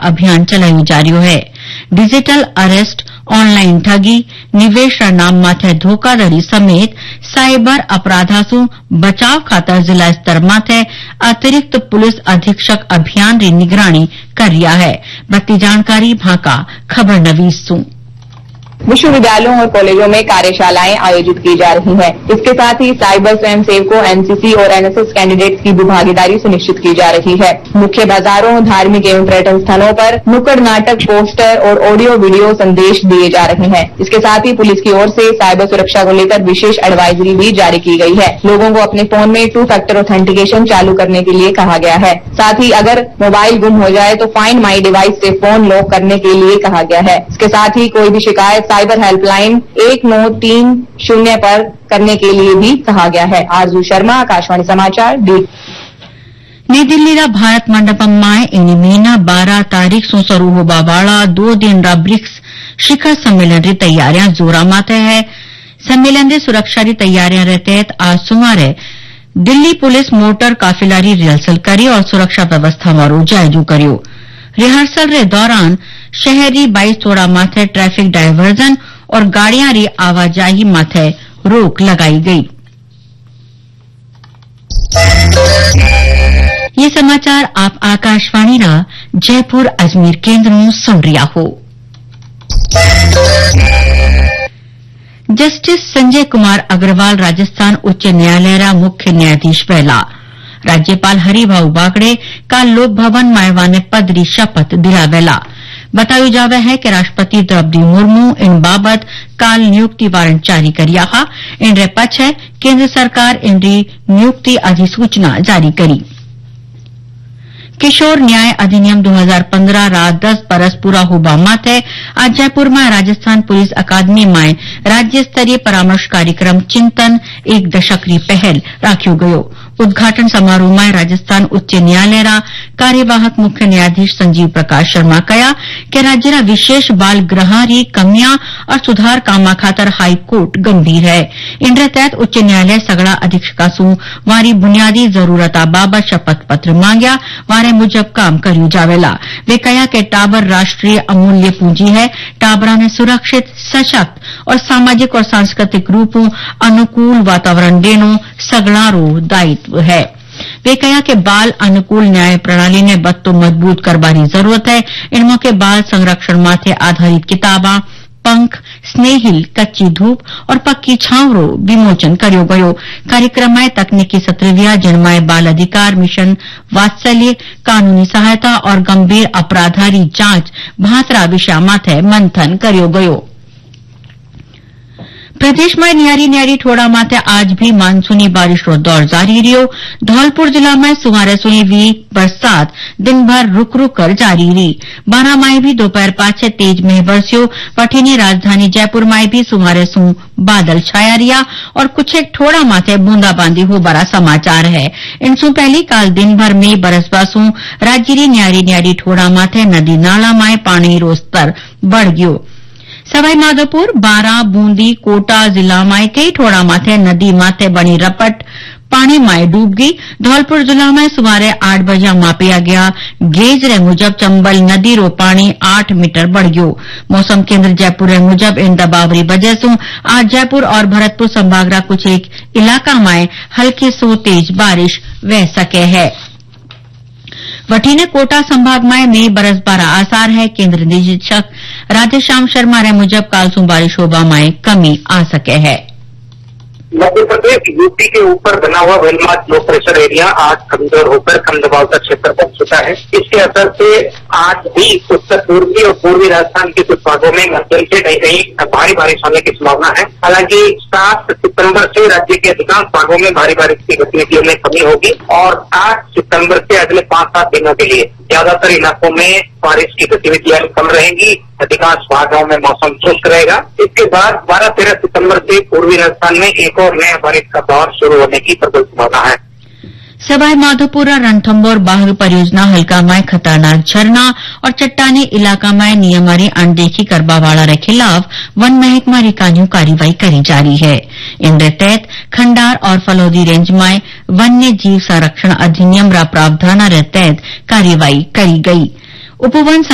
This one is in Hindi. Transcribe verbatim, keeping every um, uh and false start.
अभियान चलायो जा रह्यो है। डिजिटल अरेस्ट, ऑनलाइन ठगी, निवेश नाम माथे धोखाधड़ी समेत साइबर अपराधा सु बचाव खातर जिला स्तर माथे अतिरिक्त पुलिस अधीक्षक अभियान री निगरानी कर रिया है। बत्ती जानकारी भाका खबर नवीस सु। विश्वविद्यालयों और कॉलेजों में कार्यशालाएं आयोजित की जा रही हैं। इसके साथ ही साइबर स्वयंसेवकों, एनसीसी और एनएसएस कैंडिडेट्स की भी भागीदारी सुनिश्चित की जा रही है। मुख्य बाजारों, धार्मिक एवं पर्यटन स्थलों पर नुक्कड़ नाटक, पोस्टर और ऑडियो वीडियो संदेश दिए जा रहे हैं। इसके साथ ही पुलिस की ओर से साइबर सुरक्षा को लेकर विशेष एडवाइजरी भी जारी की गई है। लोगों को अपने फोन में टू फैक्टर ऑथेंटिकेशन चालू करने के लिए कहा गया है। साथ ही अगर मोबाइल गुम हो जाए तो फाइंड माई डिवाइस से फोन लॉक करने के लिए कहा गया है। इसके साथ ही कोई भी शिकायत साइबर हेल्पलाइन एक नौ तीन शून्य पर करने के लिए भी कहा गया है। आरजू शर्मा, आकाशवाणी समाचार, डी। नई दिल्ली भारत मंडपम में इन महीना बारह तारीख से शुरू होने वाला दो दिन रा ब्रिक्स शिखर सम्मेलन री तैयारियां जोरा माथे है। सम्मेलन री सुरक्षा री तैयारियां रे तहत आज सुमारे दिल्ली पुलिस मोटर काफिला री रिहर्सल करी और सुरक्षा व्यवस्था मारो जायजो कर्यो। रिहर्सल रे दौरान शहरी बाईस तोड़ा माथे ट्रैफिक डायवर्जन और गाड़ियां री आवाजाही माथे रोक लगाई गई। ये समाचार आप आकाशवाणी रा जयपुर अजमेर केंद्र में सुन रिया हो। जस्टिस संजय कुमार अग्रवाल राजस्थान उच्च न्यायालय रा मुख्य न्यायाधीश पहला। राज्यपाल हरिभाऊ बागड़े काल लोक भवन मायवा ने पद री शपथ दिलावेला। बतायो जावे है कि राष्ट्रपति द्रौपदी मुर्मू इन बाबत काल नियुक्ति वारंट जारी करिया हा। इन रे पछे केंद्र सरकार इन री नियुक्ति अधिसूचना जारी करी। किशोर न्याय अधिनियम दो हज़ार पंद्रह रात दस बरस पूरा होबा माथे आज जयपुर में राजस्थान पुलिस अकादमी में राज्य स्तरीय परामर्श कार्यक्रम चिंतन एक दशक री पहल राख्यो गयो। उद्घाटन समारोह में राजस्थान उच्च न्यायालय रा कार्यवाहक मुख्य न्यायाधीश संजीव प्रकाश शर्मा कया कि राज्य रा विशेष बाल गृह री कमियां और सुधार कामा खातर हाईकोर्ट गंभीर है। इन तहत उच्च न्यायालय सगड़ा अधीक्षका सु वारी बुनियादी जरूरता बाबत शपथ पत्र मांग्या, वारे मुजब काम कर्यू जावेला। वे कया कि टाबर राष्ट्रीय अमूल्य पूंजी है। टाबरा ने सुरक्षित, सशक्त और सामाजिक और सांस्कृतिक रूपों अनुकूल वातावरण देनो सगड़ारो दायित्व है। वे कहा कि बाल अनुकूल न्याय प्रणाली ने बत्तो मजबूत करवानी जरूरत है। इन मौके बाल संरक्षण माथे आधारित किताबा, पंख, स्नेहिल, कच्ची धूप और पक्की छांवरो विमोचन कर्यो गयो। कार्यक्रम में तकनीकी सत्रविया जिनमाय बाल अधिकार मिशन, वात्सल्य, कानूनी सहायता और गंभीर अपराधारी जांच भांतरा विषय माथे मंथन कर्यो गयो। प्रदेश में न्यारी न्यारी ठोड़ा माथे आज भी मानसूनी बारिश रो दौर जारी रह्यो। धौलपुर जिला में सुमारे सुनी हुई बरसात दिन भर रुक रुक कर जारी रही। बारह माई भी दोपहर पाछे तेज में बरस्यो। वठीनी राजधानी जयपुर में भी सुमारे सु बादल छाया रिया और कुछ एक ठोड़ा माथे बूंदाबांदी हो बड़ा समाचार है। इनसु पहली काल दिन भर में बरसवा सु राज्य री न्यारी न्यारी ठोड़ा माथे नदी नाला में पानी रो स्तर बढ़ गयो। सवाई माधोपुर, बारा, बूंदी, कोटा जिला में कई ठोड़ा माथे नदी माथे बनी रपट पानी में डूब गई। धौलपुर जिला में सुमारे आठ बजे मापिया गया गेज रे मुजब चंबल नदी रो पानी आठ मीटर बढ़ गयो। मौसम केंद्र जयपुर रे मुजब इन दबाव री वजह से आज जयपुर और भरतपुर संभाग रा कुछ एक इलाका में हल्की सो तेज बारिश वह सके है। वठीने कोटा संभाग में में बरस बारा आसार है। केंद्र निदेशक राधेश्याम शर्मा रे मुजब काल सु बारिश होबा में कमी आ सके है। मध्य प्रदेश यूपी के ऊपर बना हुआ वेलमार्क लो प्रेशर एरिया आज कमजोर होकर कम दबाव का क्षेत्र बन चुका है। इसके असर से आज भी उत्तर पूर्वी और पूर्वी राजस्थान के कुछ भागों में मध्यम से कहीं कहीं भारी बारिश होने की संभावना है। हालांकि सात सितंबर से राज्य के अधिकांश भागों में भारी बारिश की गतिविधियों में कमी होगी और आठ सितंबर से अगले पांच सात दिनों के लिए ज्यादातर इलाकों में बारिश की गतिविधियां कम रहेंगी। अधिकांश भागों में मौसम शुष्क रहेगा। इसके बाद बारह तेरह सितंबर से पूर्वी राजस्थान में एक और नया बारिश का दौर शुरू होने की प्रबल संभावना है। सवाई माधोपुर रणथंभौर बाघ परियोजना हल्का में खतरनाक झरना और चट्टानी इलाका में नियमारी अनदेखी करवा वाला रे खिलाफ वन महकमा री कानूनी कार्रवाई करी जा रही है। इन तहत खंडार और फलोदी रेंज में वन्य जीव संरक्षण अधिनियम रा प्रावधान रे तहत कार्रवाई करी गई। उपवन